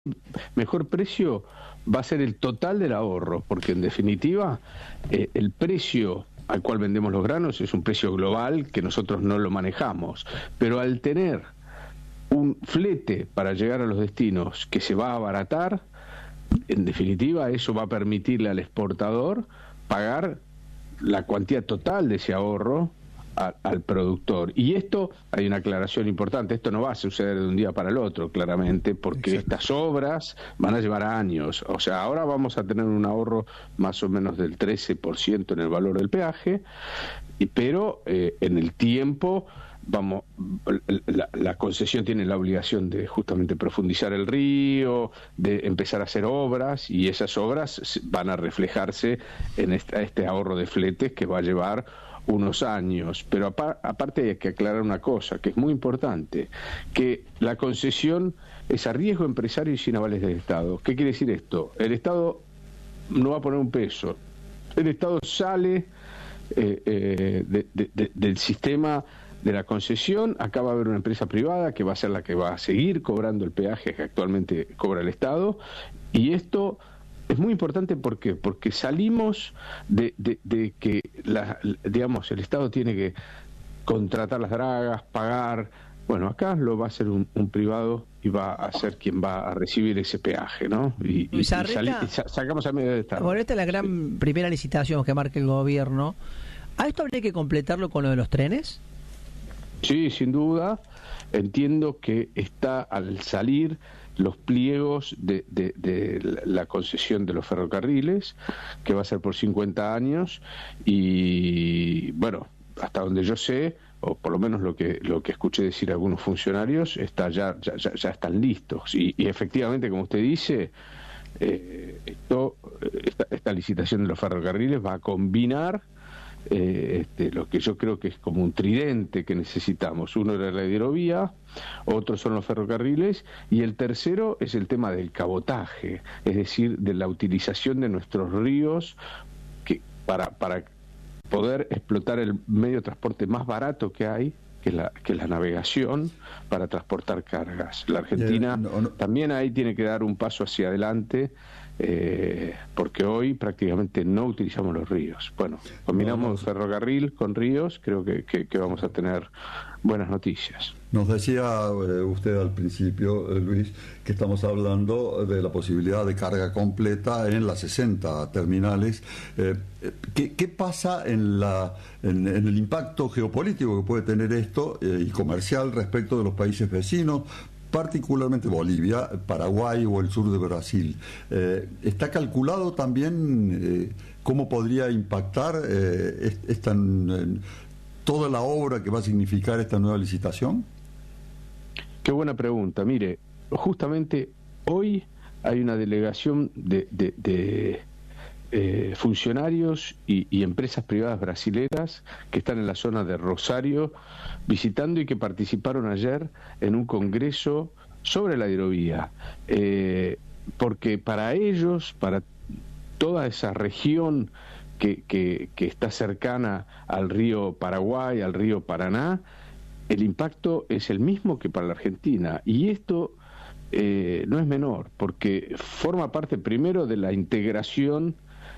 mejor precio va a ser el total del ahorro, porque en definitiva el precio al cual vendemos los granos es un precio global que nosotros no lo manejamos, pero al tener un flete para llegar a los destinos que se va a abaratar, en definitiva eso va a permitirle al exportador pagar la cuantía total de ese ahorro al productor. Y esto, hay una aclaración importante, esto no va a suceder de un día para el otro, claramente, porque estas obras van a llevar años. O sea, ahora vamos a tener un ahorro más o menos del 13% en el valor del peaje, pero en el tiempo la concesión tiene la obligación de justamente profundizar el río, de empezar a hacer obras, y esas obras van a reflejarse en este ahorro de fletes que va a llevar unos años. Pero aparte hay que aclarar una cosa que es muy importante, que la concesión es a riesgo empresario y sin avales del Estado. ¿Qué quiere decir esto? El Estado no va a poner un peso, el Estado sale del sistema de la concesión. Acá va a haber una empresa privada que va a ser la que va a seguir cobrando el peaje que actualmente cobra el Estado, y esto es muy importante. ¿Por qué? Porque salimos de que digamos, el Estado tiene que contratar las dragas, pagar. Bueno, acá lo va a hacer un privado y va a ser quien va a recibir ese peaje, ¿no? Y sacamos a medio de Estado. Bueno, esta es la gran primera licitación que marca el gobierno. ¿A esto habría que completarlo con lo de los trenes? Sí, sin duda. Entiendo que está al salir los pliegos de la concesión de los ferrocarriles, que va a ser por 50 años, y bueno, hasta donde yo sé, o por lo menos lo que escuché decir a algunos funcionarios, ya están listos, y efectivamente, como usted dice, esta licitación de los ferrocarriles va a combinar lo que yo creo que es como un tridente que necesitamos. Uno era la hidrovía, otros son los ferrocarriles, y el tercero es el tema del cabotaje, es decir, de la utilización de nuestros ríos para poder explotar el medio de transporte más barato que hay, que es la navegación, para transportar cargas. La Argentina también ahí tiene que dar un paso hacia adelante, porque hoy prácticamente no utilizamos los ríos. Bueno, combinamos ferrocarril con ríos, creo que vamos a tener buenas noticias. Nos decía usted al principio, Luis, que estamos hablando de la posibilidad de carga completa en las 60 terminales. ¿Qué pasa en el impacto geopolítico que puede tener esto y comercial respecto de los países vecinos, particularmente Bolivia, Paraguay o el sur de Brasil? ¿Está calculado también cómo podría impactar toda la obra que va a significar esta nueva licitación? Qué buena pregunta. Mire, justamente hoy hay una delegación de funcionarios y empresas privadas brasileras que están en la zona de Rosario visitando, y que participaron ayer en un congreso sobre la hidrovía, porque para ellos, para toda esa región que está cercana al río Paraguay, al río Paraná, el impacto es el mismo que para la Argentina, y esto no es menor, porque forma parte primero de la integración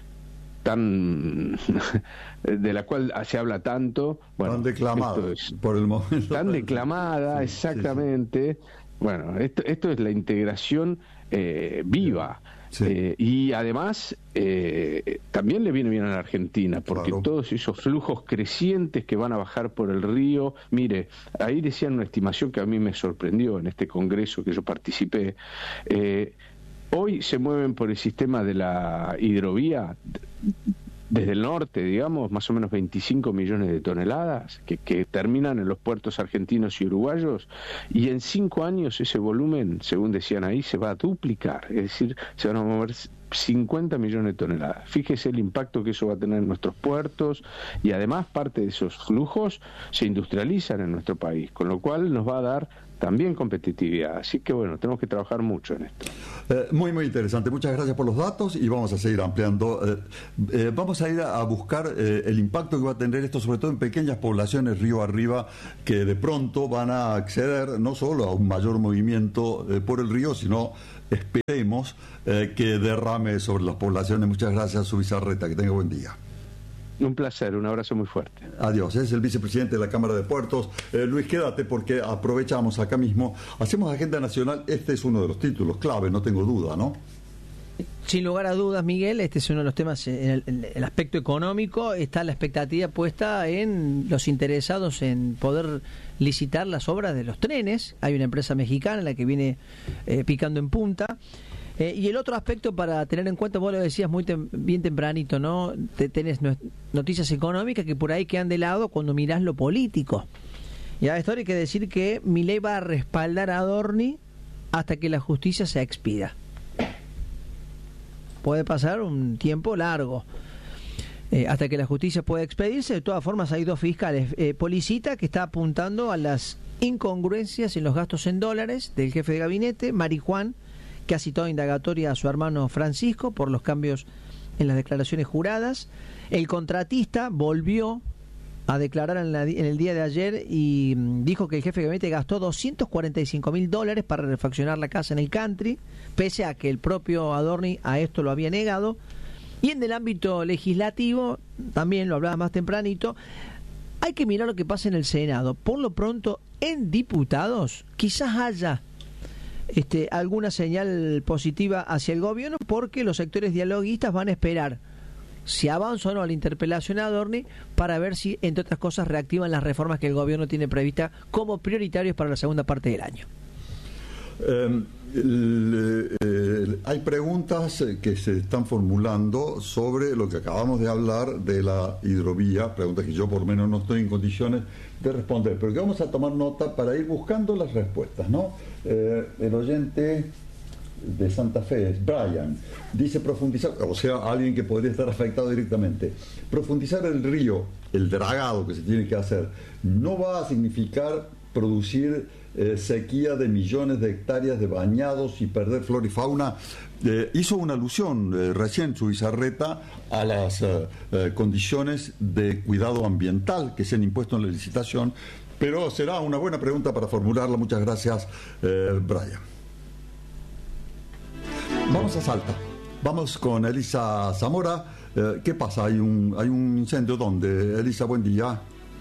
de la cual se habla tanto, bueno, tan declamada por el momento, tan declamada, sí, exactamente, sí. Bueno, esto es la integración viva. Sí. Y además también le viene bien a la Argentina, porque claro, todos esos flujos crecientes que van a bajar por el río. Mire, ahí decían una estimación que a mí me sorprendió en este congreso que yo participé. Hoy se mueven por el sistema de la hidrovía desde el norte, digamos, más o menos 25 millones de toneladas que terminan en los puertos argentinos y uruguayos, y en 5 años ese volumen, según decían ahí, se va a duplicar, es decir, se van a mover 50 millones de toneladas. Fíjese el impacto que eso va a tener en nuestros puertos, y además parte de esos flujos se industrializan en nuestro país, con lo cual nos va a dar también competitividad. Así que bueno, tenemos que trabajar mucho en esto. Muy interesante. Muchas gracias por los datos, y vamos a seguir ampliando. Vamos a ir a buscar el impacto que va a tener esto, sobre todo en pequeñas poblaciones río arriba, que de pronto van a acceder no solo a un mayor movimiento por el río, sino esperemos que derrame sobre las poblaciones. Muchas gracias, Zubizarreta, que tenga buen día. Un placer, un abrazo muy fuerte. Adiós, es el vicepresidente de la Cámara de Puertos. Luis, quédate porque aprovechamos acá mismo. Hacemos agenda nacional, este es uno de los títulos clave, no tengo duda, ¿no? Sin lugar a dudas, Miguel, este es uno de los temas. En el aspecto económico está la expectativa puesta en los interesados en poder licitar las obras de los trenes. Hay una empresa mexicana la que viene picando en punta. Y el otro aspecto para tener en cuenta, vos lo decías bien tempranito, ¿no? Tenés noticias económicas que por ahí quedan de lado cuando mirás lo político. Y a esto hay que decir que Milei va a respaldar a Adorni hasta que la justicia se expida. Puede pasar un tiempo largo hasta que la justicia pueda expedirse. De todas formas, hay dos fiscales. Policita, que está apuntando a las incongruencias en los gastos en dólares del jefe de gabinete, Mari Juan, que ha citado indagatoria a su hermano Francisco por los cambios en las declaraciones juradas. El contratista volvió a declarar en el día de ayer y dijo que el jefe de gabinete gastó $245.000 para refaccionar la casa en el country, pese a que el propio Adorni a esto lo había negado. Y en el ámbito legislativo, también lo hablaba más tempranito, hay que mirar lo que pasa en el Senado. Por lo pronto, en diputados, quizás haya alguna señal positiva hacia el gobierno, porque los sectores dialoguistas van a esperar si avanza o no la interpelación a Adorni para ver si, entre otras cosas, reactivan las reformas que el gobierno tiene previstas como prioritarios para la segunda parte del año. Hay preguntas que se están formulando sobre lo que acabamos de hablar de la hidrovía, preguntas que yo por lo menos no estoy en condiciones de responder, pero que vamos a tomar nota para ir buscando las respuestas, ¿no? El oyente de Santa Fe es Brian, dice profundizar, o sea, alguien que podría estar afectado directamente, profundizar el río, el dragado que se tiene que hacer, no va a significar producir sequía de millones de hectáreas de bañados y perder flora y fauna. Hizo una alusión recién Zubizarreta a las condiciones de cuidado ambiental que se han impuesto en la licitación, pero será una buena pregunta para formularla. Muchas gracias, Brian. Vamos a Salta. Vamos con Elisa Zamora. ¿Qué pasa? ¿Hay un incendio? ¿Dónde? Elisa, buen día.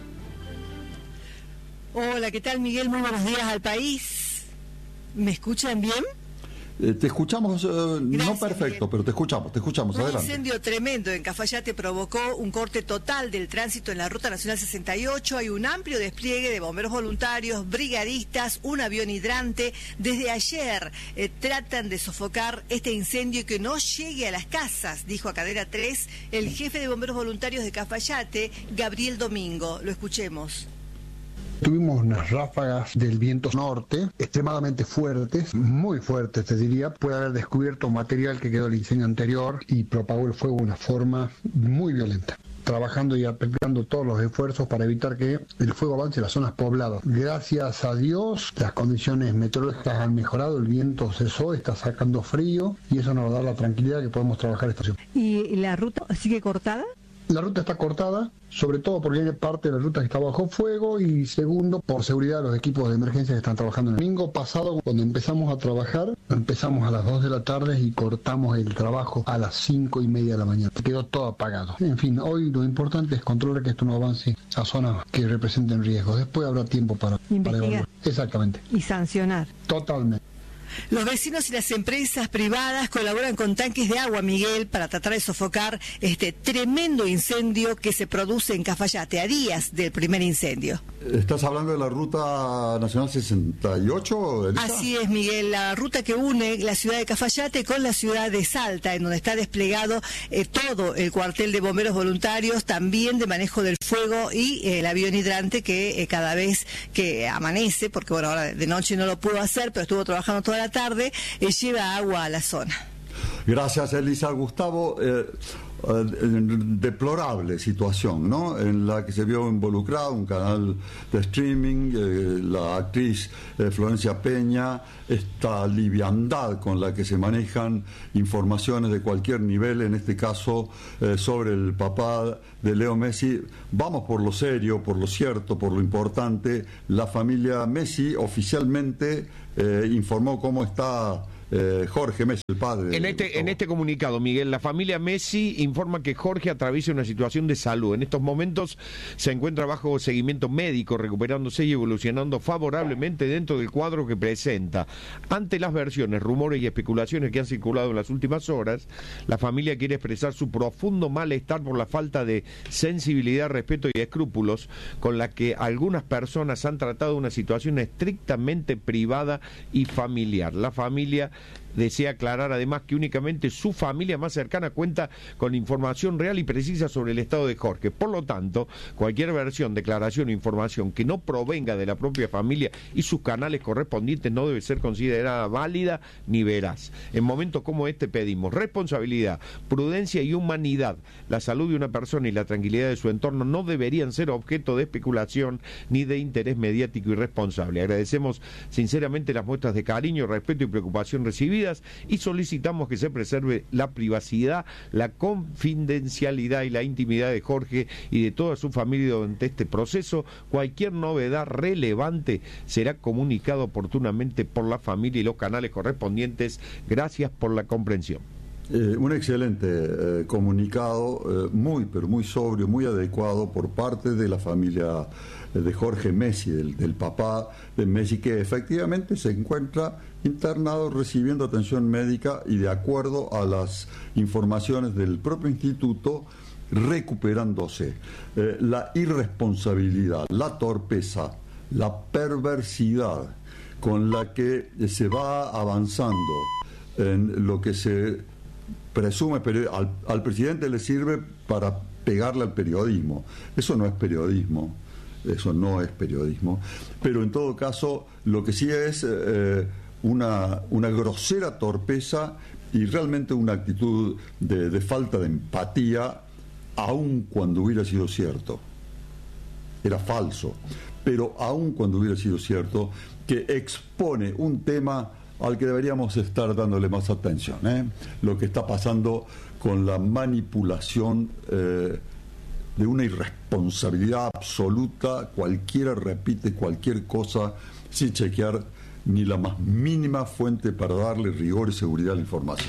Hola, ¿qué tal, Miguel? Muy buenos días al país. ¿Me escuchan bien? Te escuchamos, no perfecto, Miguel, pero te escuchamos, adelante. Un incendio tremendo en Cafayate provocó un corte total del tránsito en la Ruta Nacional 68. Hay un amplio despliegue de bomberos voluntarios, brigadistas, un avión hidrante. Desde ayer tratan de sofocar este incendio y que no llegue a las casas, dijo a Cadena 3 el jefe de bomberos voluntarios de Cafayate, Gabriel Domingo. Lo escuchemos. Tuvimos unas ráfagas del viento norte extremadamente fuertes, muy fuertes te diría. Puede haber descubierto material que quedó del incendio anterior y propagó el fuego de una forma muy violenta. Trabajando y aplicando todos los esfuerzos para evitar que el fuego avance en las zonas pobladas. Gracias a Dios, las condiciones meteorológicas han mejorado, el viento cesó, está sacando frío y eso nos va a dar la tranquilidad que podemos trabajar esta situación. ¿Y la ruta sigue cortada? La ruta está cortada, sobre todo porque hay parte de la ruta que está bajo fuego y segundo, por seguridad de los equipos de emergencia que están trabajando. El domingo pasado, cuando empezamos a trabajar, empezamos a las 2 de la tarde y cortamos el trabajo a las 5:30 de la mañana. Quedó todo apagado. En fin, hoy lo importante es controlar que esto no avance a zonas que representen riesgos. Después habrá tiempo para evaluar. Exactamente. Y sancionar. Totalmente. Los vecinos y las empresas privadas colaboran con tanques de agua, Miguel, para tratar de sofocar este tremendo incendio que se produce en Cafayate, a días del primer incendio. ¿Estás hablando de la Ruta Nacional 68, Elisa? Así es, Miguel, la ruta que une la ciudad de Cafayate con la ciudad de Salta, en donde está desplegado todo el cuartel de bomberos voluntarios, también de manejo del fuego y el avión hidrante que cada vez que amanece, porque bueno, ahora de noche no lo pudo hacer, pero estuvo trabajando toda la tarde, lleva agua a la zona. Gracias, Elisa. Gustavo, deplorable situación, ¿no?, en la que se vio involucrado un canal de streaming, la actriz Florencia Peña, esta liviandad con la que se manejan informaciones de cualquier nivel, en este caso sobre el papá de Leo Messi. Vamos por lo serio, por lo cierto, por lo importante. La familia Messi oficialmente informó cómo está Jorge Messi, el padre. En este comunicado, Miguel, la familia Messi informa que Jorge atraviesa una situación de salud. En estos momentos se encuentra bajo seguimiento médico, recuperándose y evolucionando favorablemente dentro del cuadro que presenta. Ante las versiones, rumores y especulaciones que han circulado en las últimas horas, la familia quiere expresar su profundo malestar por la falta de sensibilidad, respeto y escrúpulos con la que algunas personas han tratado una situación estrictamente privada y familiar. La familia desea aclarar además que únicamente su familia más cercana cuenta con información real y precisa sobre el estado de Jorge. Por lo tanto, cualquier versión, declaración o información que no provenga de la propia familia y sus canales correspondientes no debe ser considerada válida ni veraz. En momentos como este pedimos responsabilidad, prudencia y humanidad. La salud de una persona y la tranquilidad de su entorno no deberían ser objeto de especulación ni de interés mediático irresponsable. Agradecemos sinceramente las muestras de cariño, respeto y preocupación recibidas y solicitamos que se preserve la privacidad, la confidencialidad y la intimidad de Jorge y de toda su familia durante este proceso. Cualquier novedad relevante será comunicado oportunamente por la familia y los canales correspondientes. Gracias por la comprensión. Un excelente comunicado, pero muy sobrio, muy adecuado por parte de la familia de Jorge Messi, del papá de Messi, que efectivamente se encuentra internado recibiendo atención médica y de acuerdo a las informaciones del propio instituto, recuperándose. La irresponsabilidad, la torpeza, la perversidad con la que se va avanzando en lo que se presume al presidente le sirve para pegarle al periodismo. Eso no es periodismo, pero en todo caso lo que sí es una grosera torpeza y realmente una actitud de falta de empatía, aun cuando hubiera sido cierto. Era falso, pero aun cuando hubiera sido cierto, que expone un tema al que deberíamos estar dándole más atención, lo que está pasando con la manipulación de una irresponsabilidad absoluta. Cualquiera repite cualquier cosa sin chequear ni la más mínima fuente para darle rigor y seguridad a la información.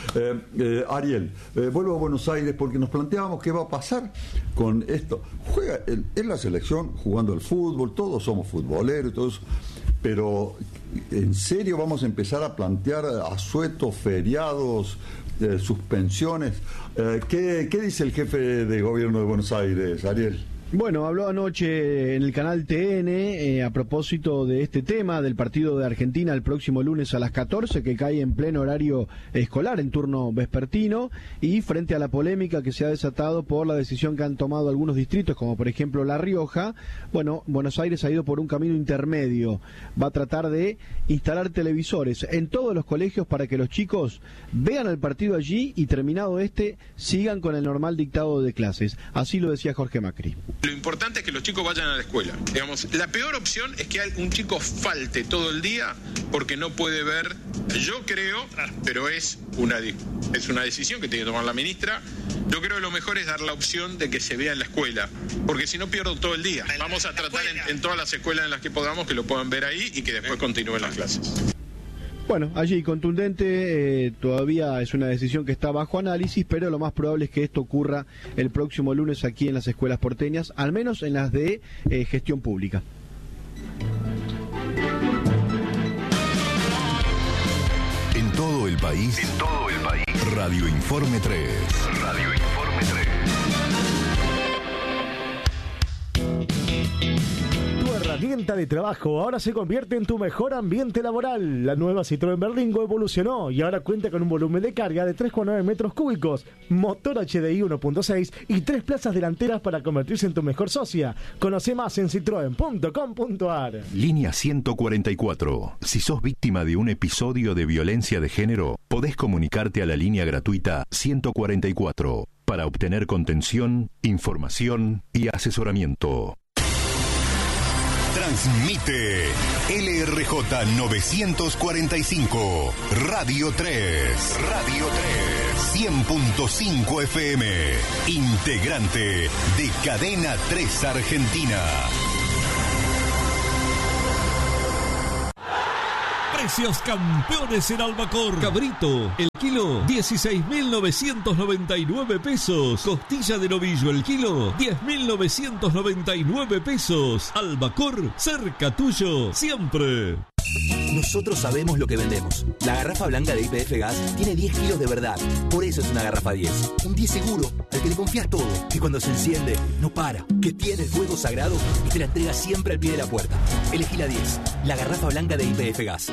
Ariel, vuelvo a Buenos Aires porque nos planteábamos qué va a pasar con esto. Juega en la selección jugando al fútbol, todos somos futboleros y todo eso, pero ¿en serio vamos a empezar a plantear asuetos, feriados, suspensiones? ¿Qué dice el jefe de gobierno de Buenos Aires, Ariel? Bueno, habló anoche en el canal TN a propósito de este tema del partido de Argentina el próximo lunes a las 14, que cae en pleno horario escolar, en turno vespertino, y frente a la polémica que se ha desatado por la decisión que han tomado algunos distritos, como por ejemplo La Rioja. Bueno, Buenos Aires ha ido por un camino intermedio, va a tratar de instalar televisores en todos los colegios para que los chicos vean el partido allí y terminado este sigan con el normal dictado de clases. Así lo decía Jorge Macri. Lo importante es que los chicos vayan a la escuela. Digamos, la peor opción es que un chico falte todo el día porque no puede ver. Yo creo, pero es una decisión que tiene que tomar la ministra. Yo creo que lo mejor es dar la opción de que se vea en la escuela, porque si no pierdo todo el día. Vamos a tratar en todas las escuelas en las que podamos que lo puedan ver ahí y que después continúen las clases. Bueno, allí contundente, todavía es una decisión que está bajo análisis, pero lo más probable es que esto ocurra el próximo lunes aquí en las escuelas porteñas, al menos en las de gestión pública. En todo el país, Radio Informe 3. Radio Informe 3. Herramienta de trabajo ahora se convierte en tu mejor ambiente laboral. La nueva Citroën Berlingo evolucionó y ahora cuenta con un volumen de carga de 3,9 metros cúbicos, motor HDI 1.6 y 3 plazas delanteras para convertirse en tu mejor socia. Conoce más en citroen.com.ar. Línea 144. Si sos víctima de un episodio de violencia de género, podés comunicarte a la línea gratuita 144 para obtener contención, información y asesoramiento. Transmite LRJ 945, Radio 3, 100.5 FM, integrante de Cadena 3 Argentina. Precios campeones en Albacor. Cabrito, el kilo, 16.999 pesos. Costilla de novillo, el kilo, 10.999 pesos. Albacor, cerca tuyo, siempre. Nosotros sabemos lo que vendemos. La garrafa blanca de YPF Gas tiene 10 kilos de verdad. Por eso es una garrafa 10. Un 10 seguro, al que le confías todo. Que cuando se enciende, no para. Que tiene el fuego sagrado y te la entrega siempre al pie de la puerta. Elegí la 10. La garrafa blanca de YPF Gas.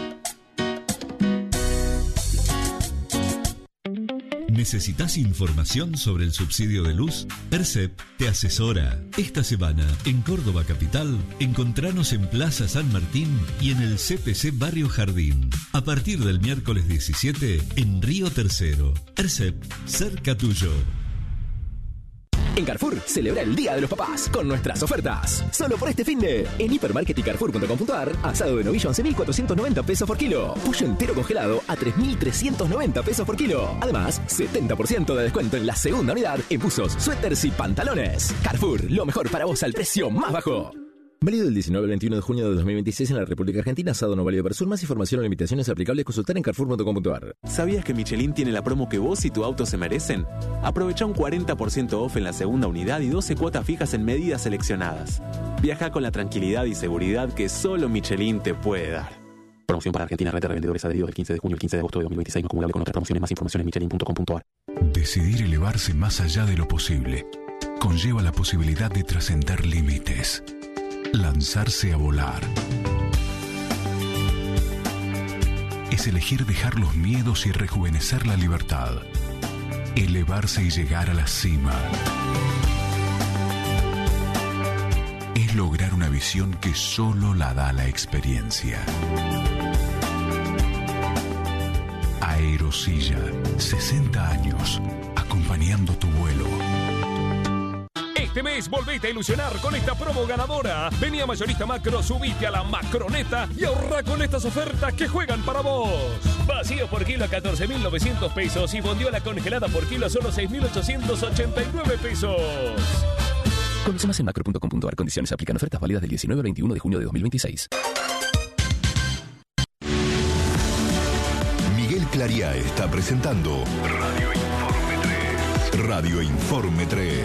¿Necesitas información sobre el subsidio de luz? ERCEP te asesora. Esta semana, en Córdoba Capital, encontranos en Plaza San Martín y en el CPC Barrio Jardín. A partir del miércoles 17, en Río Tercero. ERCEP, cerca tuyo. En Carrefour, celebra el Día de los Papás con nuestras ofertas. Solo por este finde. En Hipermarket y Carrefour.com.ar, asado de novillo 11.490 pesos por kilo. Pollo entero congelado a 3.390 pesos por kilo. Además, 70% de descuento en la segunda unidad en buzos, suéteres y pantalones. Carrefour, lo mejor para vos al precio más bajo. Válido del 19 al 21 de junio de 2026 en la República Argentina, asado no válido para Sur. Más información o limitaciones aplicables, consultar en Carrefour.com.ar. ¿Sabías que Michelin tiene la promo que vos y tu auto se merecen? Aprovecha un 40% off en la segunda unidad y 12 cuotas fijas en medidas seleccionadas. Viaja con la tranquilidad y seguridad que solo Michelin te puede dar. Promoción para Argentina, red de revendedores adheridos del 15 de junio al 15 de agosto de 2026, no acumulable con otras promociones. Más información en michelin.com.ar. Decidir elevarse más allá de lo posible conlleva la posibilidad de trascender límites. Lanzarse a volar. Es elegir dejar los miedos y rejuvenecer la libertad. Elevarse y llegar a la cima. Es lograr una visión que solo la da la experiencia. Aerosilla, 60 años, acompañando tu vuelo. Este mes volvete a ilusionar con esta promo ganadora. Vení a Mayorista Macro, subite a la Macroneta y ahorra con estas ofertas que juegan para vos. Vacío por kilo a 14.900 pesos y bondiola congelada por kilo a solo 6.889 pesos. Conoce más en macro.com.ar. Condiciones aplican. Ofertas válidas del 19 al 21 de junio de 2026. Miguel Clariá está presentando Radio Informe 3. Radio Informe 3.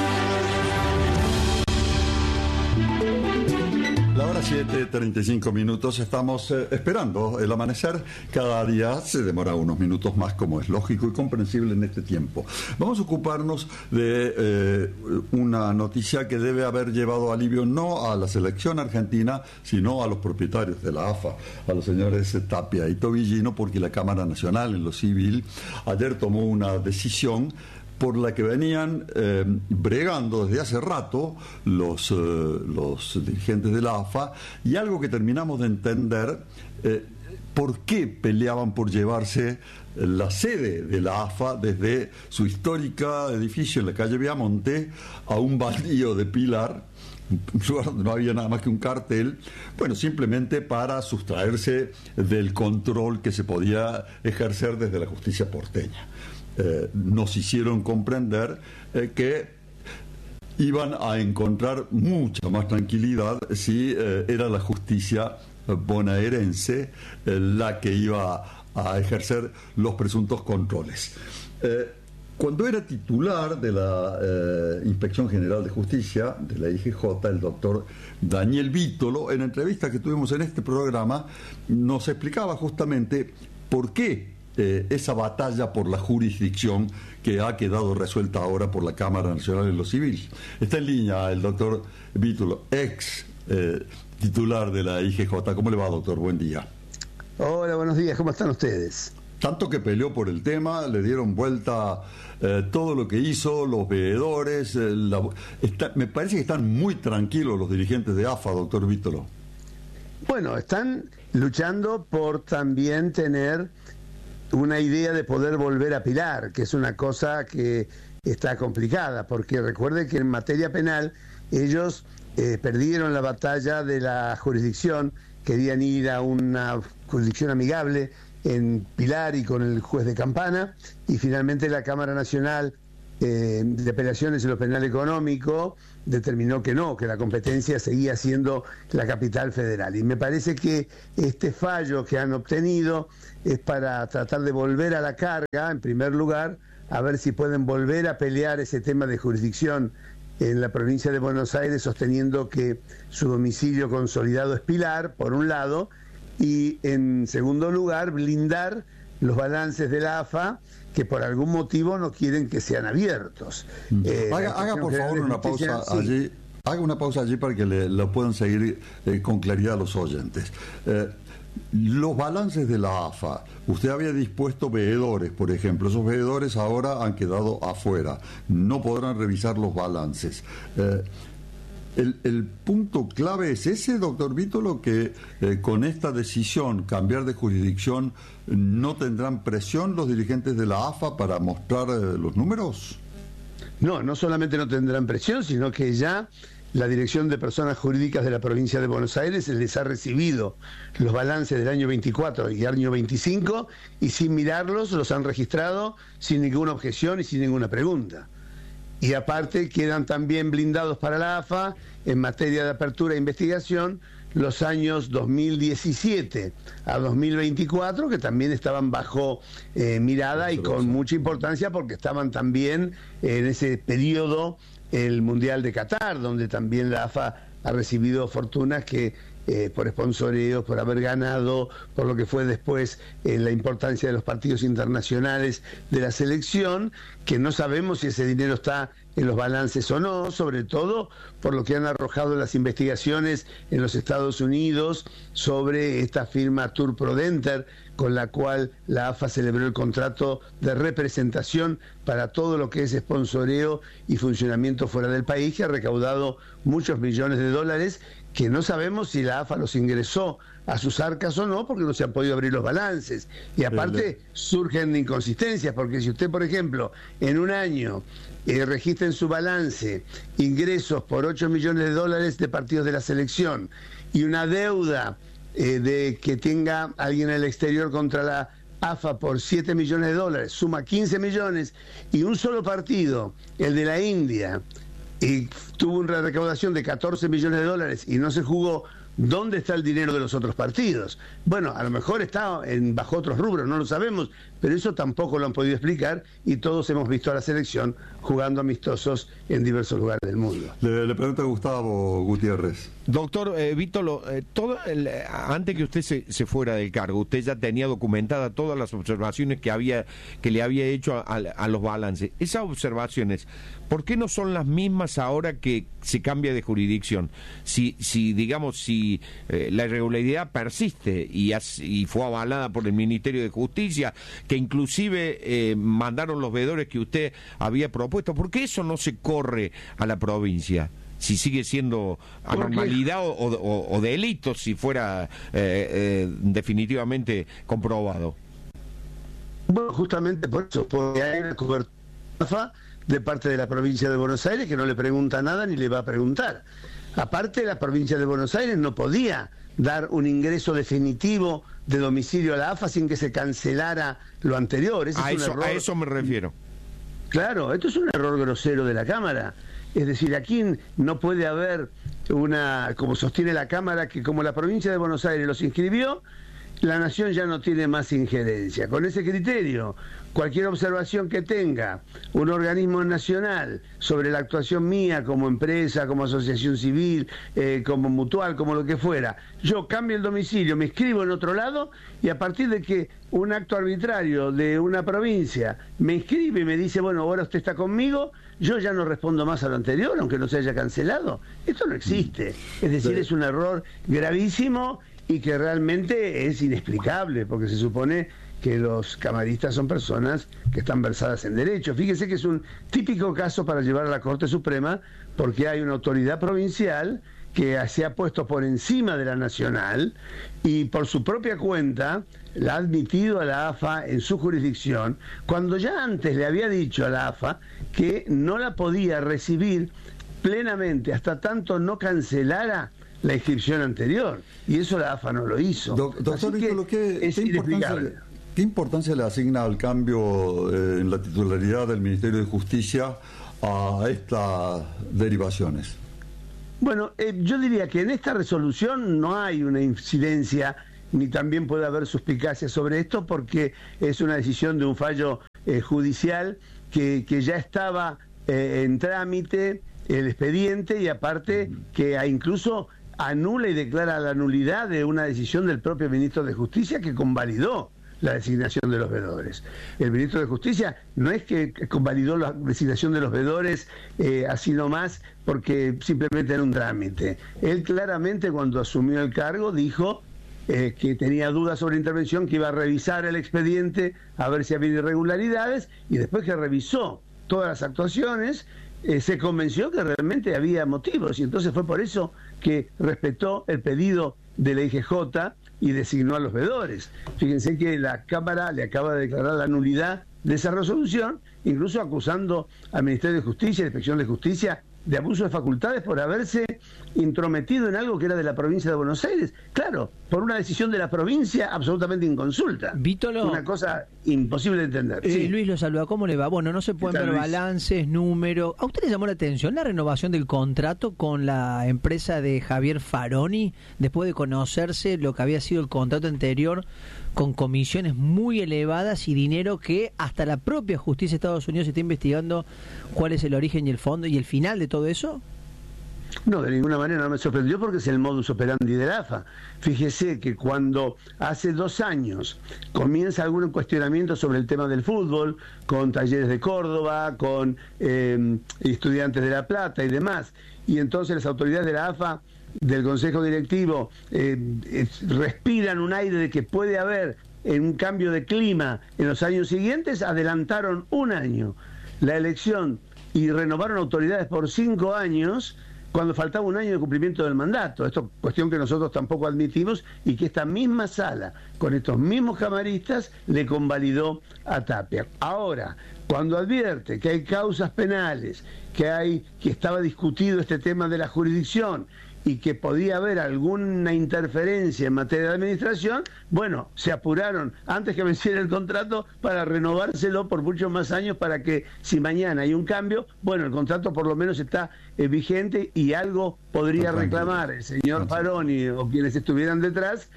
La hora 7:35 minutos, estamos esperando el amanecer. Cada día se demora unos minutos más, como es lógico y comprensible en este tiempo. Vamos a ocuparnos de una noticia que debe haber llevado alivio no a la selección argentina, sino a los propietarios de la AFA, a los señores Tapia y Tobillino, porque la Cámara Nacional en lo civil ayer tomó una decisión por la que venían bregando desde hace rato los dirigentes de la AFA, y algo que terminamos de entender, por qué peleaban por llevarse la sede de la AFA desde su histórica edificio en la calle Viamonte a un baldío de Pilar, un lugar donde no había nada más que un cartel, bueno, simplemente para sustraerse del control que se podía ejercer desde la justicia porteña. Nos hicieron comprender que iban a encontrar mucha más tranquilidad si era la justicia bonaerense la que iba a ejercer los presuntos controles. Cuando era titular de la Inspección General de Justicia, de la IGJ, el doctor Daniel Vítolo, en la entrevista que tuvimos en este programa, nos explicaba justamente por qué esa batalla por la jurisdicción que ha quedado resuelta ahora por la Cámara Nacional de lo Civil. Está en línea el doctor Vítolo, ex titular de la IGJ. ¿Cómo le va, doctor? Buen día. Hola, buenos días. ¿Cómo están ustedes? Tanto que peleó por el tema, le dieron vuelta todo lo que hizo, los veedores. Me parece que están muy tranquilos los dirigentes de AFA, doctor Vítolo. Bueno, están luchando por también tener una idea de poder volver a Pilar, que es una cosa que está complicada, porque recuerde que en materia penal ellos perdieron la batalla de la jurisdicción, querían ir a una jurisdicción amigable en Pilar y con el juez de Campana, y finalmente la Cámara Nacional de Apelaciones en lo penal económico determinó que no, que la competencia seguía siendo la capital federal. Y me parece que este fallo que han obtenido es para tratar de volver a la carga, en primer lugar, a ver si pueden volver a pelear ese tema de jurisdicción en la provincia de Buenos Aires, sosteniendo que su domicilio consolidado es Pilar, por un lado, y en segundo lugar, blindar los balances de la AFA, que por algún motivo no quieren que sean abiertos. Haga por favor una pausa allí. Haga una pausa allí para que lo puedan seguir con claridad los oyentes. Los balances de la AFA, usted había dispuesto veedores, por ejemplo, esos veedores ahora han quedado afuera, no podrán revisar los balances. El punto clave es ese, doctor Vítolo, que con esta decisión, cambiar de jurisdicción, ¿no tendrán presión los dirigentes de la AFA para mostrar los números? No solamente no tendrán presión, sino que ya la Dirección de Personas Jurídicas de la provincia de Buenos Aires les ha recibido los balances del año 24 y año 25 y sin mirarlos los han registrado sin ninguna objeción y sin ninguna pregunta. Y aparte quedan también blindados para la AFA en materia de apertura e investigación los años 2017 a 2024, que también estaban bajo mirada y con mucha importancia porque estaban también en ese periodo el Mundial de Qatar, donde también la AFA ha recibido fortunas que por sponsoreos, por haber ganado, por lo que fue después la importancia de los partidos internacionales de la selección, que no sabemos si ese dinero está en los balances o no, sobre todo por lo que han arrojado las investigaciones en los Estados Unidos sobre esta firma Tour Prodenter, con la cual la AFA celebró el contrato de representación para todo lo que es sponsoreo y funcionamiento fuera del país, que ha recaudado muchos millones de dólares, que no sabemos si la AFA los ingresó a sus arcas o no, porque no se han podido abrir los balances. Y aparte surgen inconsistencias, porque si usted, por ejemplo, en un año registra en su balance ingresos por 8 millones de dólares de partidos de la selección y una deuda de que tenga alguien en el exterior contra la AFA por 7 millones de dólares, suma 15 millones, y un solo partido, el de la India, y tuvo una recaudación de 14 millones de dólares y no se jugó, ¿dónde está el dinero de los otros partidos? Bueno, a lo mejor está bajo otros rubros, no lo sabemos, pero eso tampoco lo han podido explicar y todos hemos visto a la selección jugando amistosos en diversos lugares del mundo. Le pregunto a Gustavo Gutiérrez. Doctor Vítolo, antes que usted se fuera del cargo, usted ya tenía documentada todas las observaciones que le había hecho a los balances. Esas observaciones, ¿por qué no son las mismas ahora que se cambia de jurisdicción? Si la irregularidad persiste y fue avalada por el Ministerio de Justicia, que inclusive mandaron los veedores que usted había propuesto, ¿por qué eso no se corre a la provincia? Si sigue siendo anormalidad o delito, si fuera definitivamente comprobado. Bueno, justamente por eso, porque hay una cobertura de parte de la provincia de Buenos Aires que no le pregunta nada ni le va a preguntar. Aparte, la provincia de Buenos Aires no podía dar un ingreso definitivo de domicilio a la AFA sin que se cancelara lo anterior. A eso me refiero. Claro, esto es un error grosero de la Cámara. Es decir, aquí no puede haber como sostiene la Cámara, que como la provincia de Buenos Aires los inscribió, la Nación ya no tiene más injerencia. Con ese criterio, cualquier observación que tenga un organismo nacional sobre la actuación mía como empresa, como asociación civil, como mutual, como lo que fuera, yo cambio el domicilio, me inscribo en otro lado y a partir de que un acto arbitrario de una provincia me inscribe y me dice, bueno, ahora usted está conmigo, yo ya no respondo más a lo anterior, aunque no se haya cancelado. Esto no existe. Es decir, es un error gravísimo y que realmente es inexplicable, porque se supone que los camaristas son personas que están versadas en derecho. Fíjese que es un típico caso para llevar a la Corte Suprema, porque hay una autoridad provincial que se ha puesto por encima de la nacional y por su propia cuenta la ha admitido a la AFA en su jurisdicción, cuando ya antes le había dicho a la AFA que no la podía recibir plenamente hasta tanto no cancelara la inscripción anterior, y eso la AFA no lo hizo. Doctor Vítolo, ¿qué ¿Qué importancia le asigna al cambio en la titularidad del Ministerio de Justicia a estas derivaciones? Bueno, yo diría que en esta resolución no hay una incidencia, ni también puede haber suspicacia sobre esto, porque es una decisión de un fallo judicial que ya estaba en trámite el expediente, y aparte que incluso anula y declara la nulidad de una decisión del propio ministro de Justicia que convalidó la designación de los veedores. El ministro de Justicia no es que convalidó la designación de los veedores así nomás porque simplemente era un trámite. Él claramente, cuando asumió el cargo, dijo que tenía dudas sobre intervención, que iba a revisar el expediente a ver si había irregularidades, y después que revisó todas las actuaciones se convenció que realmente había motivos, y entonces fue por eso que respetó el pedido de la IGJ y designó a los veedores. Fíjense que la Cámara le acaba de declarar la nulidad de esa resolución, incluso acusando al Ministerio de Justicia, a la Inspección de Justicia, de abuso de facultades por haberse intrometido en algo que era de la provincia de Buenos Aires. Claro, por una decisión de la provincia absolutamente inconsulta. Vítolo, una cosa imposible de entender. Sí. Luis lo saluda, ¿cómo le va? Bueno, no se pueden ver balances, números. ¿A usted le llamó la atención la renovación del contrato con la empresa de Javier Faroni, después de conocerse lo que había sido el contrato anterior, con comisiones muy elevadas y dinero que hasta la propia justicia de Estados Unidos está investigando cuál es el origen y el fondo y el final de todo eso? No, de ninguna manera no me sorprendió, porque es el modus operandi de la AFA. Fíjese que cuando hace 2 años comienza algún cuestionamiento sobre el tema del fútbol, con Talleres de Córdoba, con Estudiantes de La Plata y demás, y entonces las autoridades de la AFA, del Consejo Directivo, respiran un aire de que puede haber un cambio de clima en los años siguientes, adelantaron 1 año la elección y renovaron autoridades por 5 años, cuando faltaba 1 año de cumplimiento del mandato. Esto es cuestión que nosotros tampoco admitimos, y que esta misma sala, con estos mismos camaristas, le convalidó a Tapia. Ahora, cuando advierte que hay causas penales, que estaba discutido este tema de la jurisdicción y que podía haber alguna interferencia en materia de administración, bueno, se apuraron antes que venciera el contrato para renovárselo por muchos más años, para que si mañana hay un cambio, bueno, el contrato por lo menos está vigente y algo podría reclamar el señor Faroni o quienes estuvieran detrás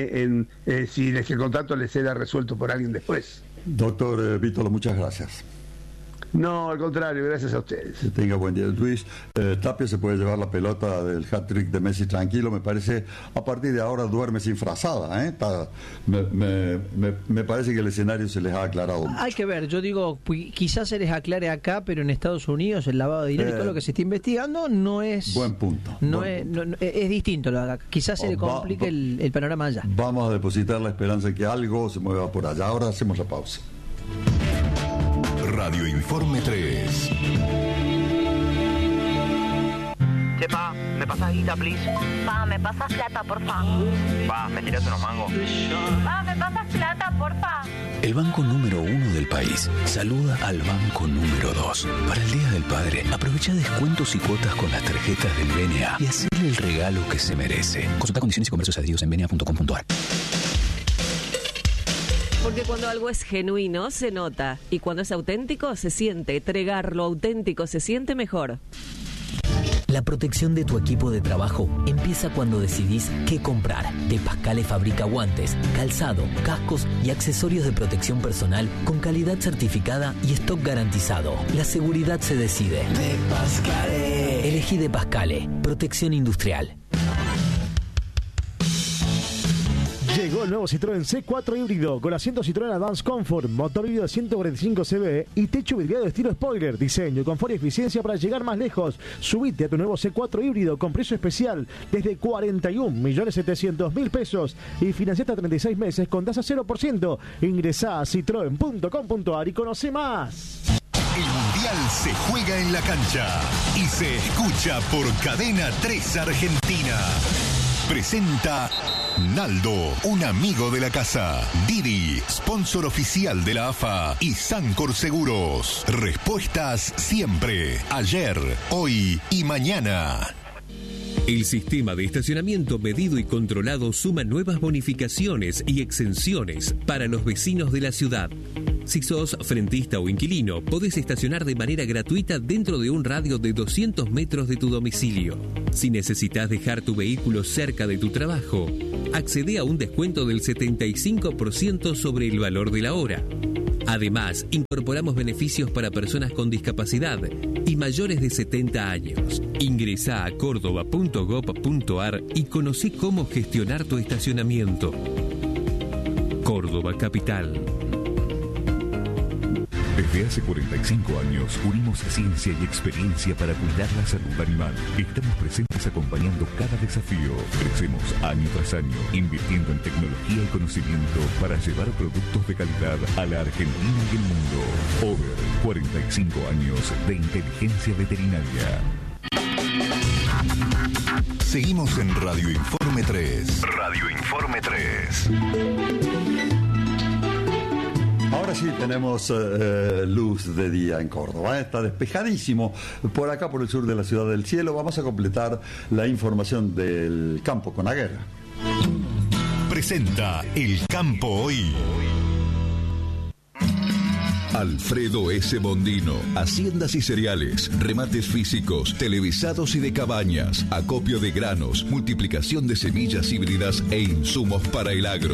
si el contrato les era resuelto por alguien después. Doctor Vítolo, muchas gracias. No, al contrario, gracias a ustedes. Que tenga buen día. Luis, Tapia se puede llevar la pelota del hat-trick de Messi tranquilo, me parece. A partir de ahora duerme sin frazada, ¿eh? Me parece que el escenario se les ha aclarado mucho. Hay que ver, yo digo, quizás se les aclare acá, pero en Estados Unidos el lavado de dinero y todo lo que se está investigando no es... Buen punto. Es distinto lo de acá. Quizás se le complique el panorama allá. Vamos a depositar la esperanza de que algo se mueva por allá. Ahora hacemos la pausa. Radio Informe 3. Che, pa, ¿me pasás guita, please? Pa, ¿me pasás plata, porfa? Pa, ¿me tirás unos mangos? Pa, ¿me pasás plata, porfa? El banco número 1 del país saluda al banco número 2. Para el Día del Padre, aprovecha descuentos y cuotas con las tarjetas del BNA y hacele el regalo que se merece. Consulta condiciones y comercios adheridos en bna.com.ar. Porque cuando algo es genuino, se nota. Y cuando es auténtico, se siente. Tregar lo auténtico se siente mejor. La protección de tu equipo de trabajo empieza cuando decidís qué comprar. De Pascale fabrica guantes, calzado, cascos y accesorios de protección personal con calidad certificada y stock garantizado. La seguridad se decide. De Pascale. Elegí De Pascale. Protección industrial. Llegó el nuevo Citroën C4 híbrido con asiento Citroën Advance Comfort, motor híbrido de 145 CB y techo vidriado de estilo spoiler. Diseño, confort y eficiencia para llegar más lejos. Subite a tu nuevo C4 híbrido con precio especial desde 41.700.000 pesos y financia hasta 36 meses con tasa 0%. Ingresá a citroen.com.ar y conoce más. El Mundial se juega en la cancha y se escucha por Cadena 3 Argentina. Presenta Naldo, un amigo de la casa. Didi, sponsor oficial de la AFA y Sancor Seguros. Respuestas siempre, ayer, hoy y mañana. El sistema de estacionamiento medido y controlado suma nuevas bonificaciones y exenciones para los vecinos de la ciudad. Si sos frentista o inquilino, podés estacionar de manera gratuita dentro de un radio de 200 metros de tu domicilio. Si necesitas dejar tu vehículo cerca de tu trabajo, accede a un descuento del 75% sobre el valor de la hora. Además, incorporamos beneficios para personas con discapacidad y mayores de 70 años. Ingresá a córdoba.gov.ar y conocé cómo gestionar tu estacionamiento. Córdoba Capital. Desde hace 45 años unimos ciencia y experiencia para cuidar la salud animal. Estamos presentes acompañando cada desafío. Crecemos año tras año, invirtiendo en tecnología y conocimiento para llevar productos de calidad a la Argentina y el mundo. Over 45 años de inteligencia veterinaria. Seguimos en Radio Informe 3. Radio Informe 3. Ahora sí tenemos luz de día en Córdoba. Está despejadísimo por acá, por el sur de la Ciudad del Cielo. Vamos a completar la información del campo con Aguer. Presenta El Campo Hoy. Alfredo S. Bondino, haciendas y cereales, remates físicos, televisados y de cabañas, acopio de granos, multiplicación de semillas híbridas e insumos para el agro.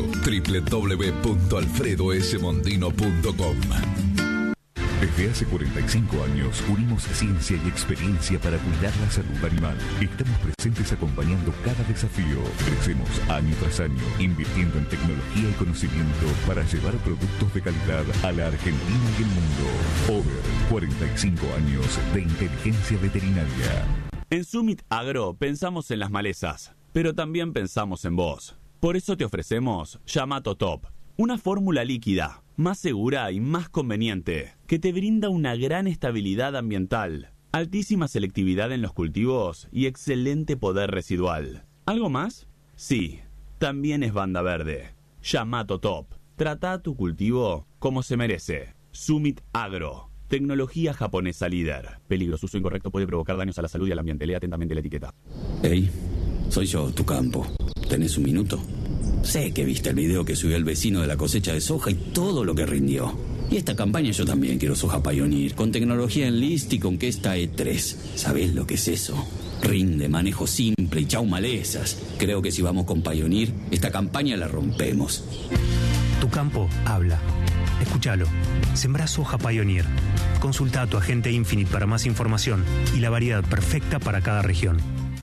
www.alfredosmondino.com. Desde hace 45 años unimos ciencia y experiencia para cuidar la salud animal. Estamos presentes acompañando cada desafío. Crecemos año tras año, invirtiendo en tecnología y conocimiento para llevar productos de calidad a la Argentina y el mundo. Over 45 años de inteligencia veterinaria. En Summit Agro pensamos en las malezas, pero también pensamos en vos. Por eso te ofrecemos Yamato Top, una fórmula líquida, más segura y más conveniente, que te brinda una gran estabilidad ambiental, altísima selectividad en los cultivos y excelente poder residual. ¿Algo más? Sí, también es banda verde. Yamato Top. Trata tu cultivo como se merece. Summit Agro. Tecnología japonesa líder. Peligro, su uso incorrecto puede provocar daños a la salud y al ambiente. Lea atentamente la etiqueta. Hey, soy yo, tu campo. ¿Tenés un minuto? Sé que viste el video que subió el vecino de la cosecha de soja y todo lo que rindió. Y esta campaña yo también quiero soja Pioneer, con tecnología Enlist y con Questa E3. ¿Sabés lo que es eso? Rinde, manejo simple y chau malezas. Creo que si vamos con Pioneer, esta campaña la rompemos. Tu campo habla. Escúchalo. Sembrá soja Pioneer. Consulta a tu agente Infinite para más información y la variedad perfecta para cada región.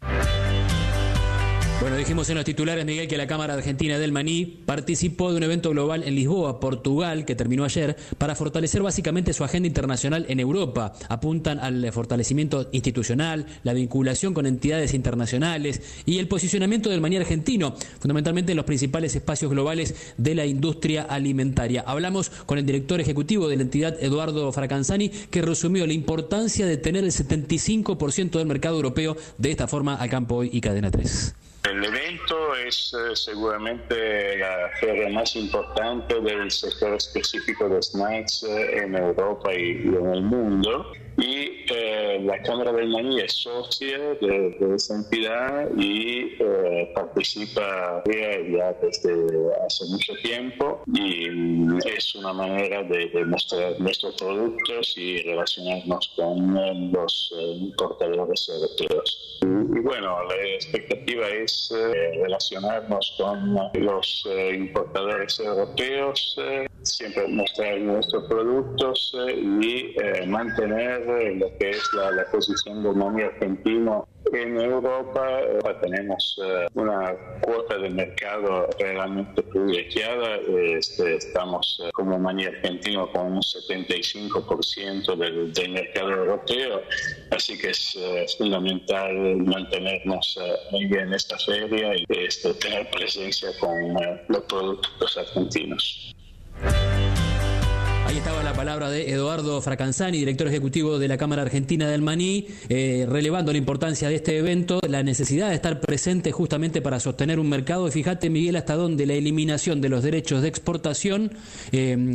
Bueno, dijimos en los titulares, Miguel, que la Cámara Argentina del Maní participó de un evento global en Lisboa, Portugal, que terminó ayer, para fortalecer básicamente su agenda internacional en Europa. Apuntan al fortalecimiento institucional, la vinculación con entidades internacionales y el posicionamiento del maní argentino, fundamentalmente en los principales espacios globales de la industria alimentaria. Hablamos con el director ejecutivo de la entidad, Eduardo Fracanzani, que resumió la importancia de tener el 75% del mercado europeo de esta forma al Campo Hoy y Cadena 3. El evento es seguramente la feria más importante del sector específico de snacks en Europa y en el mundo. Y la Cámara del Maní es socia de esa entidad y participa ya desde hace mucho tiempo, y es una manera de mostrar nuestros productos y relacionarnos con los importadores europeos. Y bueno, la expectativa es relacionarnos con los importadores europeos, siempre mostrar nuestros productos y mantener lo que es la posición del maní argentino en Europa. Tenemos una cuota de mercado realmente privilegiada. Estamos como maní argentino con un 75% del mercado europeo, así que es fundamental mantenernos muy bien en esta feria y tener presencia con los productos argentinos. Ahí estaba la palabra de Eduardo Fracanzani, director ejecutivo de la Cámara Argentina del Maní, relevando la importancia de este evento, la necesidad de estar presente justamente para sostener un mercado. Y fíjate, Miguel, hasta dónde la eliminación de los derechos de exportación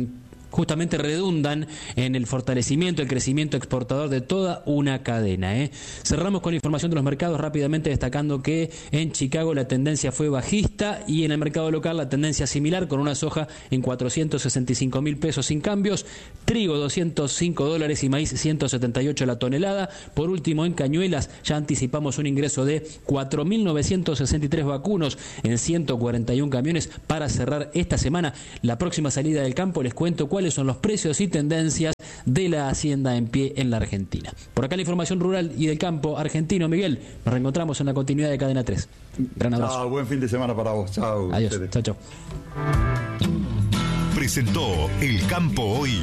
justamente redundan en el fortalecimiento, el crecimiento exportador de toda una cadena. Cerramos con información de los mercados rápidamente, destacando que en Chicago la tendencia fue bajista y en el mercado local la tendencia similar, con una soja en 465.000 pesos sin cambios, trigo $205 y maíz 178 la tonelada. Por último, en Cañuelas ya anticipamos un ingreso de 4.963 vacunos en 141 camiones para cerrar esta semana. La próxima salida del campo les cuento cuáles son los precios y tendencias de la hacienda en pie en la Argentina. Por acá la información rural y del campo argentino. Miguel, nos reencontramos en la continuidad de Cadena 3. Gran abrazo. Chao, buen fin de semana para vos. Chao. Adiós. Chao, chao. Presentó El Campo Hoy.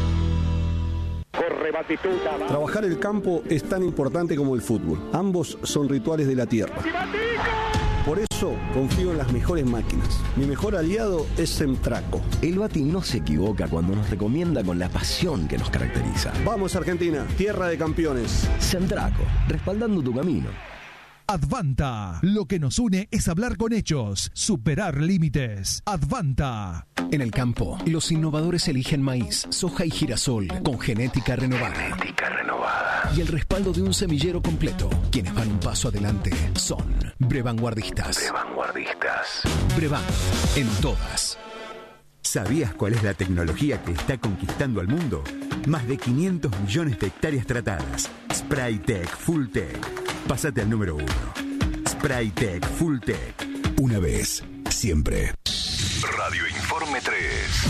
Trabajar el campo es tan importante como el fútbol. Ambos son rituales de la tierra. Por eso confío en las mejores máquinas. Mi mejor aliado es Semtraco. El Bati no se equivoca cuando nos recomienda con la pasión que nos caracteriza. Vamos Argentina, tierra de campeones. Semtraco, respaldando tu camino. Advanta. Lo que nos une es hablar con hechos, superar límites. Advanta. En el campo, los innovadores eligen maíz, soja y girasol con genética renovada. Y el respaldo de un semillero completo. Quienes van un paso adelante son Brevanguardistas. Brevan, en todas. ¿Sabías cuál es la tecnología que está conquistando al mundo? Más de 500 millones de hectáreas tratadas. Spraytec Fulltech. Pásate al número 1. Spraytec Fulltech. Una vez, siempre. Radio Informe 3.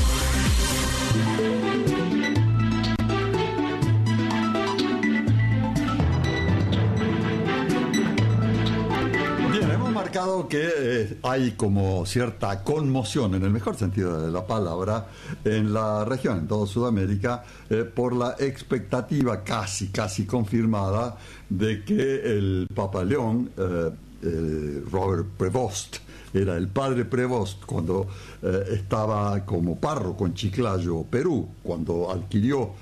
Bien, hemos marcado que hay como cierta conmoción, en el mejor sentido de la palabra, en la región, en toda Sudamérica, por la expectativa casi confirmada de que el Papa León, Robert Prevost, era el padre Prevost cuando estaba como párroco en Chiclayo, Perú, cuando adquirió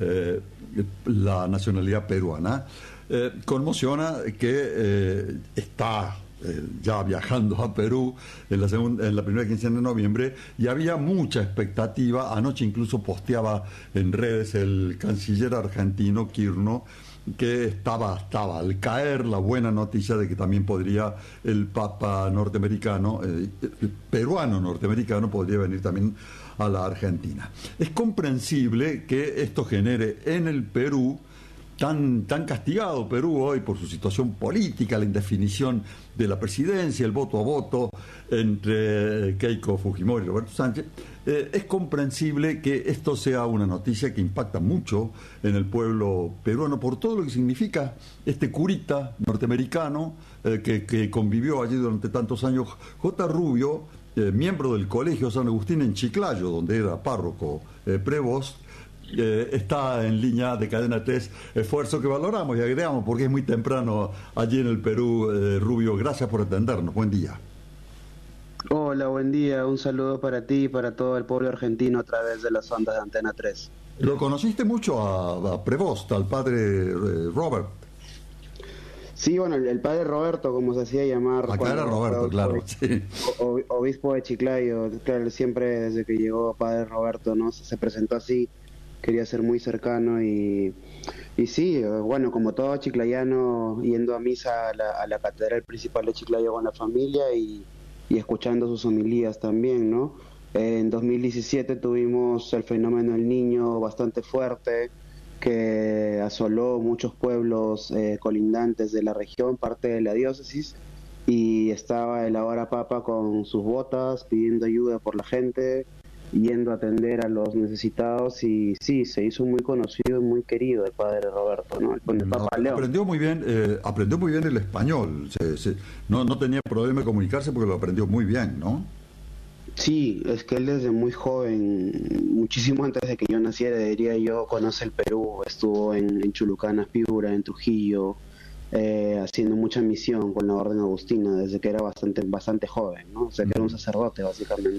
la nacionalidad peruana, conmociona que está ya viajando a Perú en la primera quincena de noviembre, y había mucha expectativa. Anoche incluso posteaba en redes el canciller argentino Kirchner que estaba al caer la buena noticia de que también podría el Papa norteamericano, peruano norteamericano, podría venir también a la Argentina. Es comprensible que esto genere en el Perú, tan castigado Perú hoy por su situación política, la indefinición de la presidencia, el voto a voto entre Keiko Fujimori y Roberto Sánchez, es comprensible que esto sea una noticia que impacta mucho en el pueblo peruano por todo lo que significa este curita norteamericano que convivió allí durante tantos años. J. Rubio, miembro del Colegio San Agustín en Chiclayo, donde era párroco Prevost, está en línea de Cadena 3, esfuerzo que valoramos y agregamos porque es muy temprano allí en el Perú. Rubio, gracias por atendernos, buen día. Hola, buen día, un saludo para ti y para todo el pueblo argentino a través de las ondas de Antena 3. ¿Lo conociste mucho a Prevost, al padre Robert? Sí, bueno, el padre Roberto, como se hacía llamar. Acá era Roberto, claro. Sí. Obispo de Chiclayo, claro, siempre desde que llegó padre Roberto, ¿no? Se presentó así, quería ser muy cercano y sí, bueno, como todo chiclayano, yendo a misa a la catedral principal de Chiclayo con la familia y escuchando sus homilías también, ¿no? En 2017 tuvimos el fenómeno del Niño bastante fuerte, que asoló muchos pueblos colindantes de la región, parte de la diócesis, y estaba el ahora Papa con sus botas pidiendo ayuda por la gente, yendo a atender a los necesitados, y sí, se hizo muy conocido y muy querido el padre Roberto, ¿no? El Papa León. Aprendió muy bien el español, no tenía problema de comunicarse porque lo aprendió muy bien, ¿no? Sí, es que él desde muy joven, muchísimo antes de que yo naciera, diría yo, conoce el Perú, estuvo en Chulucanas, Piura, en Trujillo, haciendo mucha misión con la Orden Agustina desde que era bastante joven, ¿no? O sea, que era un sacerdote, básicamente.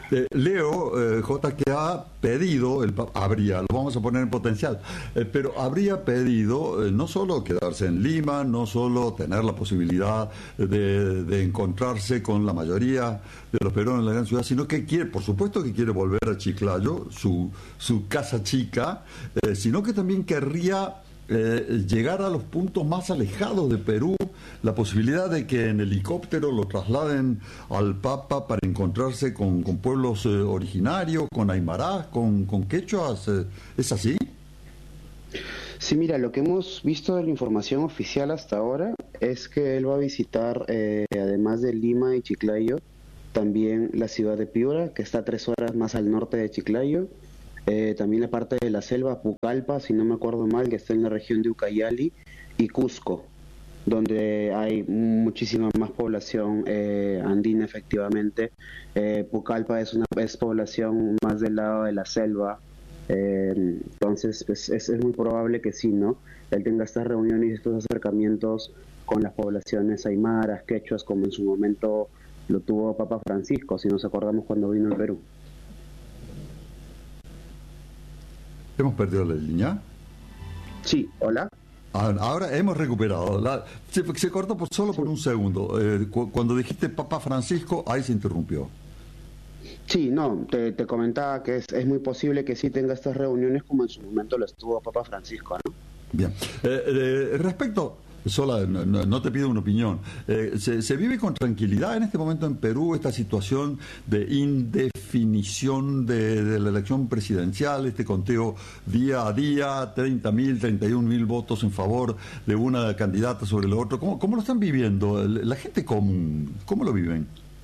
Leo, J, que ha pedido, habría, lo vamos a poner en potencial, pero habría pedido no solo quedarse en Lima, no solo tener la posibilidad de encontrarse con la mayoría de los peruanos en la gran ciudad, sino que quiere, por supuesto que quiere volver a Chiclayo, su casa chica, sino que también querría llegar a los puntos más alejados de Perú, la posibilidad de que en helicóptero lo trasladen al Papa para encontrarse con pueblos originarios, con aymarás, con quechuas. ¿Es así? Sí, mira, lo que hemos visto de la información oficial hasta ahora es que él va a visitar, además de Lima y Chiclayo, también la ciudad de Piura, que está 3 horas más al norte de Chiclayo. También la parte de la selva, Pucallpa, si no me acuerdo mal, que está en la región de Ucayali, y Cusco, donde hay muchísima más población andina, efectivamente. Pucallpa es población más del lado de la selva, entonces pues, es muy probable que sí, ¿no? Él tenga estas reuniones y estos acercamientos con las poblaciones aymaras, quechuas, como en su momento lo tuvo Papa Francisco, si nos acordamos cuando vino al Perú. ¿Hemos perdido la línea? Sí, hola. Ahora hemos recuperado. Se cortó solo por un segundo. Cuando dijiste Papa Francisco, ahí se interrumpió. Sí, no, te comentaba que es muy posible que sí tenga estas reuniones como en su momento lo estuvo Papa Francisco, ¿no? Bien. Respecto... Sola, no te pido una opinión. ¿Se vive con tranquilidad en este momento en Perú esta situación de indefinición de la elección presidencial, este conteo día a día, 30.000, 31.000 votos en favor de una candidata sobre la otra? ¿Cómo lo están viviendo? La gente común, ¿cómo lo viven?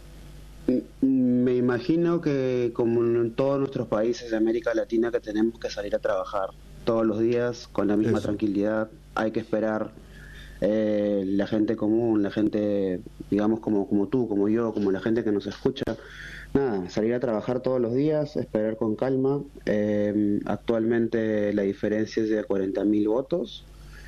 Me imagino que como en todos nuestros países de América Latina, que tenemos que salir a trabajar todos los días con la misma tranquilidad, hay que esperar. La gente común, la gente, digamos, como tú, como yo, como la gente que nos escucha, nada, salir a trabajar todos los días, esperar con calma. Actualmente la diferencia es de 40.000 votos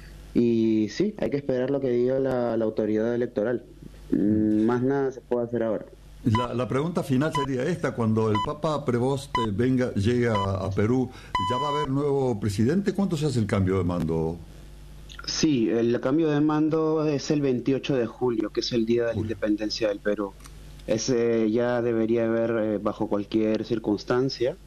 y sí, hay que esperar lo que diga la autoridad electoral. Más nada se puede hacer ahora. La pregunta final sería esta: cuando el Papa Prevost llegue a Perú, ¿ya va a haber nuevo presidente? ¿Cuánto se hace el cambio de mando? Sí, el cambio de mando es el 28 de julio, que es el día de la independencia del Perú. Ese ya debería haber bajo cualquier circunstancia,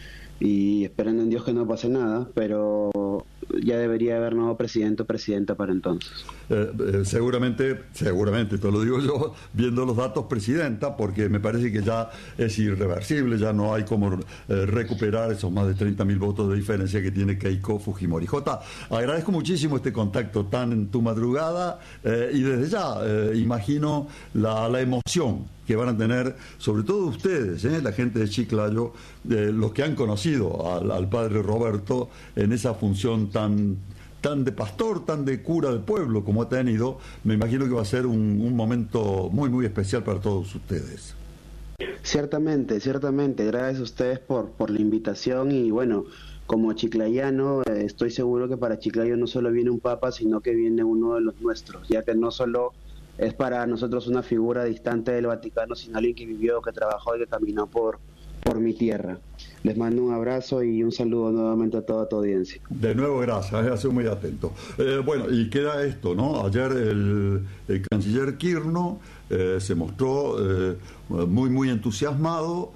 y esperando en Dios que no pase nada, pero ya debería haber nuevo presidente o presidenta para entonces. Seguramente, te lo digo yo, viendo los datos, presidenta, porque me parece que ya es irreversible, ya no hay como recuperar esos más de 30.000 votos de diferencia que tiene Keiko Fujimori. Jota, agradezco muchísimo este contacto tan en tu madrugada, y desde ya imagino la emoción que van a tener, sobre todo ustedes, la gente de Chiclayo, los que han conocido al padre Roberto en esa función tan de pastor, tan de cura del pueblo como ha tenido. Me imagino que va a ser un momento muy, muy especial para todos ustedes. Ciertamente, gracias a ustedes por la invitación, y bueno, como chiclayano, estoy seguro que para Chiclayo no solo viene un papa, sino que viene uno de los nuestros, ya que no solo es para nosotros una figura distante del Vaticano, sino alguien que vivió, que trabajó y que caminó por mi tierra. Les mando un abrazo y un saludo nuevamente a toda tu audiencia. De nuevo, gracias, ha sido muy atento. Bueno, y queda esto, ¿no? Ayer el canciller Kirno se mostró muy, muy entusiasmado.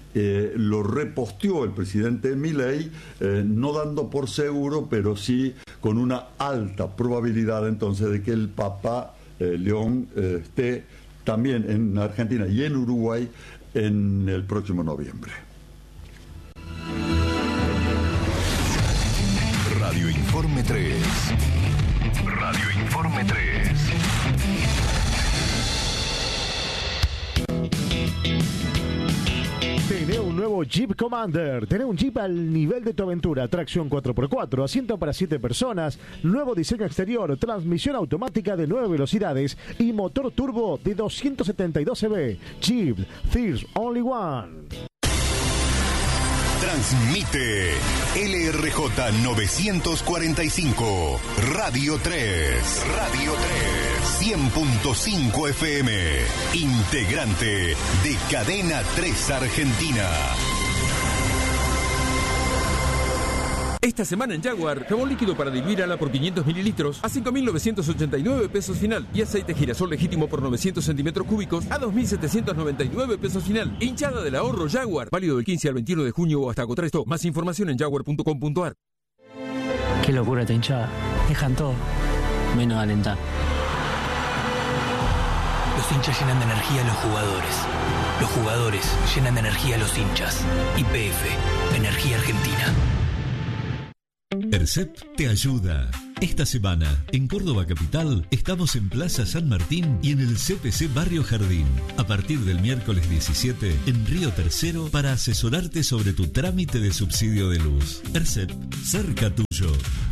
Lo reposteó el presidente Milei, no dando por seguro, pero sí con una alta probabilidad entonces de que el Papa León esté también en Argentina y en Uruguay en el próximo noviembre. Radio Informe 3. Radio Informe 3. Tené un nuevo Jeep Commander. Tené un Jeep al nivel de tu aventura. Tracción 4x4, asiento para 7 personas, nuevo diseño exterior, transmisión automática de 9 velocidades y motor turbo de 272 cb. Jeep, There's Only One. Transmite LRJ 945, Radio 3, 100.5 FM, integrante de Cadena 3 Argentina. Esta semana en Jaguar, jabón líquido para diluir ala por 500 mililitros a 5.989 pesos final y aceite girasol legítimo por 900 centímetros cúbicos a 2.799 pesos final. Hinchada del ahorro Jaguar, válido del 15 al 21 de junio o hasta agotar esto. Más información en jaguar.com.ar. Qué locura esta hinchada. Dejan todo, menos alentar. Los hinchas llenan de energía a los jugadores. Los jugadores llenan de energía a los hinchas. YPF, Energía Argentina. ERCEP te ayuda. Esta semana, en Córdoba Capital, estamos en Plaza San Martín y en el CPC Barrio Jardín. A partir del miércoles 17, en Río Tercero, para asesorarte sobre tu trámite de subsidio de luz. ERCEP, cerca tuyo.